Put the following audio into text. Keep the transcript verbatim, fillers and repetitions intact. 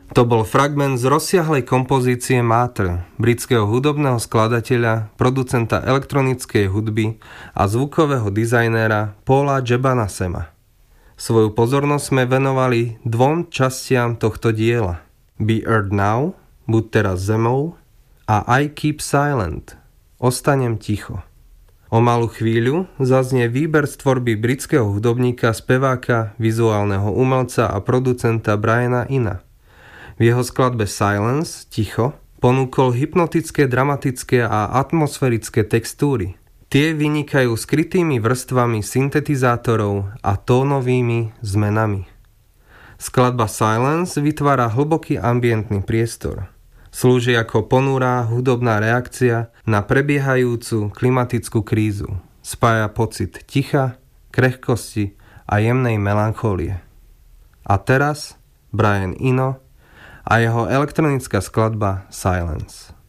To bol fragment z rozsiahlej kompozície Mater, britského hudobného skladateľa, producenta elektronickej hudby a zvukového dizajnéra Paula Jebanassema. Svoju pozornosť sme venovali dvom častiam tohto diela. Be Earth Now, Buď teraz zemou, a I Keep Silent, Ostanem ticho. O malú chvíľu zaznie výber z tvorby britského hudobníka, speváka, vizuálneho umelca a producenta Briana Ina. V jeho skladbe Silence, ticho, ponúkol hypnotické, dramatické a atmosférické textúry. Tie vynikajú skrytými vrstvami syntetizátorov a tónovými zmenami. Skladba Silence vytvára hlboký ambientný priestor. Slúži ako ponurá hudobná reakcia na prebiehajúcu klimatickú krízu. Spája pocit ticha, krehkosti a jemnej melanchólie. A teraz Brian Eno a jeho elektronická skladba Silence.